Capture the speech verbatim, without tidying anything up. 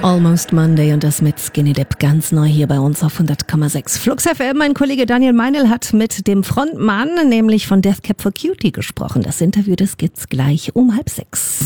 Almost Monday und das mit Skinny Dip ganz neu hier bei uns auf hundert Komma sechs. Flux F M, mein Kollege Daniel Meinl hat mit dem Frontmann, nämlich von Death Cab for Cutie gesprochen. Das Interview, das gibt's gleich um halb sechs.